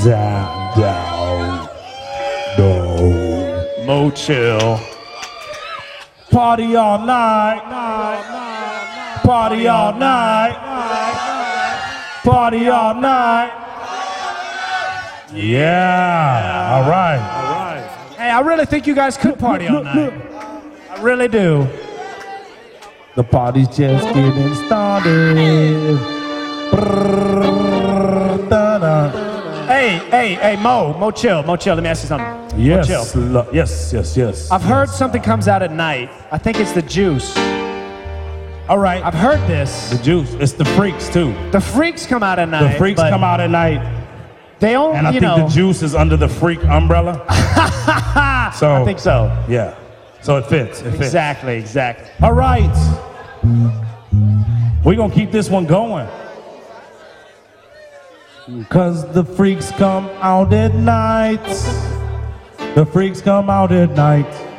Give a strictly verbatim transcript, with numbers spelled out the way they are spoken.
down, down, no. Mo Chill. Party all night, night, night, party all night, night, party all night. Yeah, all right. All right. Hey, I really think you guys could party all night. I really do. The party's just getting started. Hey, hey, hey, Mo, Mo Chill, Mo Chill, let me ask you something. Yes, Mo Chill. lo- yes, yes, yes. I've heard something comes out at night. I think it's the juice. All right. I've heard this. The juice. It's the freaks too. The freaks come out at night. The freaks but come out at night, They only, and I you think know. the juice is under the freak umbrella. So I think so. Yeah. So it fits. It fits. Exactly, exactly. All right. We're gonna keep this one going. Cause the freaks come out at night. The freaks come out at night.